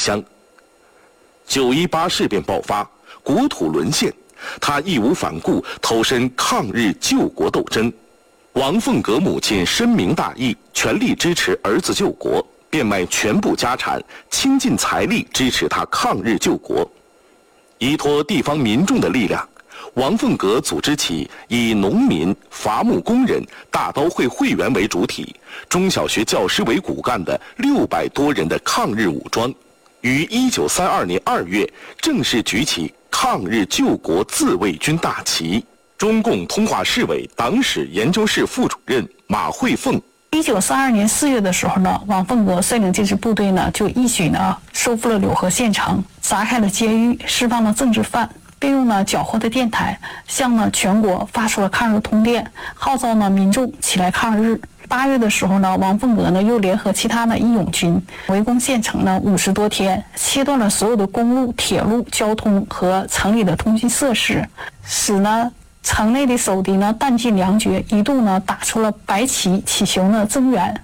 乡。918事变爆发，国土沦陷，他义无反顾投身抗日救国斗争。王凤阁母亲深明大义，全力支持儿子救国，变卖全部家产，倾尽财力支持他抗日救国。依托地方民众的力量，王凤阁组织起以农民、伐木工人、大刀会会员为主体，中小学教师为骨干的600多人的抗日武装，于1932年2月正式举起抗日救国自卫军大旗。中共通化市委党史研究室副主任马惠凤 1942年4月的时候呢，王凤阁率领这支部队呢，就一举呢收复了柳河县城，砸开了监狱，释放了政治犯，并用了缴获的电台向呢全国发出了抗日通电，号召呢民众起来抗日。8月的时候呢，王凤阁呢又联合其他的义勇军围攻县城呢50多天，切断了所有的公路、铁路交通和城里的通讯设施，使呢城内的守敌呢弹尽粮绝，一度呢打出了白旗祈求呢增援。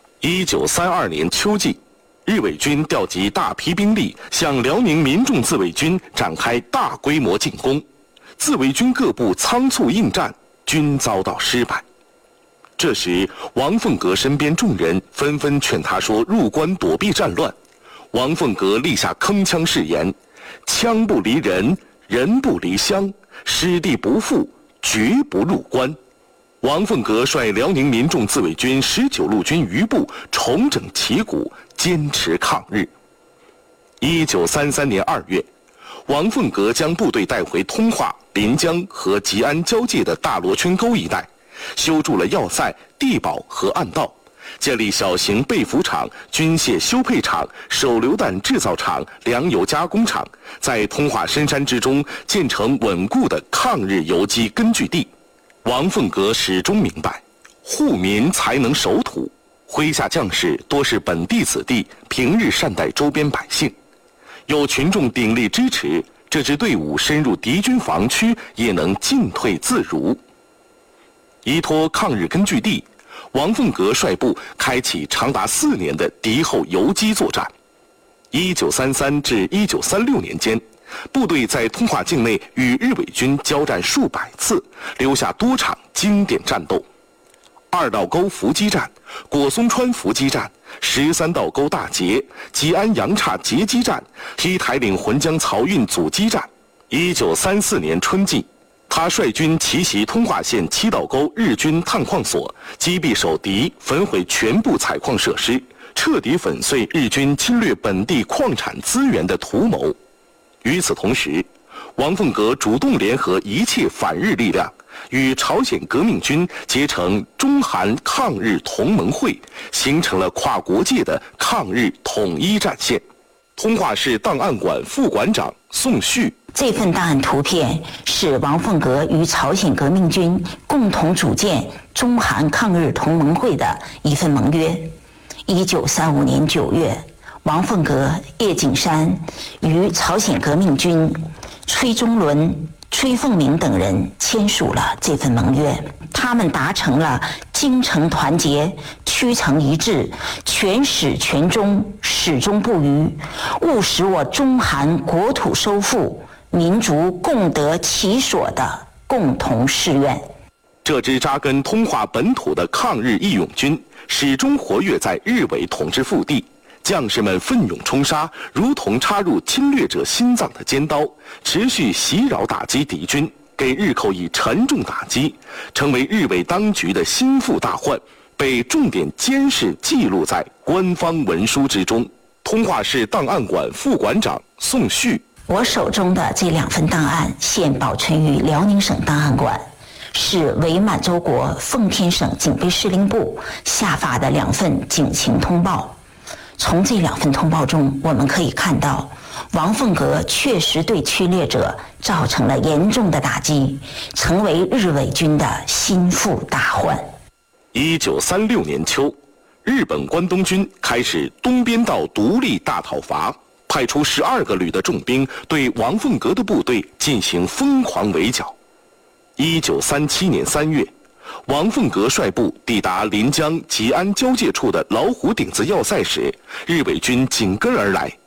1932年秋季，日伪军调集大批兵力向辽宁民众自卫军展开大规模进攻，自卫军各部仓促应战，均遭到失败。这时，王凤阁身边众人纷纷劝他说：“入关躲避战乱。”王凤阁立下铿锵誓言：“枪不离人，人不离乡，失地不复，绝不入关。”王凤阁率辽宁民众自卫军19路军余部重整旗鼓，坚持抗日。1933年2月，王凤阁将部队带回通化、临江和吉安交界的大罗圈沟一带，修筑了要塞、地堡和暗道，建立小型被服厂、军械修配厂、手榴弹制造厂、粮油加工厂，在通化深山之中建成稳固的抗日游击根据地。王凤阁始终明白，护民才能守土，麾下将士多是本地子弟，平日善待周边百姓，有群众鼎力支持，这支队伍深入敌军防区也能进退自如。依托抗日根据地，王凤阁率部开启长达4年的敌后游击作战。1933至1936年间，部队在通化境内与日伪军交战数百次，留下多场经典战斗：二道沟伏击战、果松川伏击战、13道沟大捷、吉安杨岔截击战、梯台岭浑江漕运阻击战。1934年春季，他率军奇袭通化县7道沟日军探矿所，击毙守敌，焚毁全部采矿设施，彻底粉碎日军侵略本地矿产资源的图谋。与此同时，王凤阁主动联合一切反日力量，与朝鲜革命军结成中韩抗日同盟会，形成了跨国界的抗日统一战线。通化市档案馆副馆长宋旭： 这份档案图片是王凤阁与朝鲜革命军共同组建中韩抗日同盟会的一份盟约。1935年9月，王凤阁、叶景山与朝鲜革命军崔中伦、崔凤鸣等人签署了这份盟约。他们达成了精诚团结、屈诚一致、全始全终、始终不渝，务使我中韩国土收复、民族共得其所的共同誓愿。 这支扎根通化本土的抗日义勇军始终活跃在日伪统治腹地，将士们奋勇冲杀，如同插入侵略者心脏的尖刀，持续袭扰打击敌军，给日寇以沉重打击，成为日伪当局的心腹大患，被重点监视记录在官方文书之中。通化市档案馆副馆长宋旭： 我手中的这2份档案现保存于辽宁省档案馆，是伪满洲国奉天省警备司令部下发的2份警情通报。从这2份通报中，我们可以看到，王凤阁确实对侵略者造成了严重的打击，成为日伪军的心腹大患。 1936年秋，日本关东军开始东边道独立大讨伐，派出12个旅的重兵对王凤阁的部队进行疯狂围剿。1937年3月，王凤阁率部抵达临江吉安交界处的老虎顶子要塞时，日伪军紧跟而来，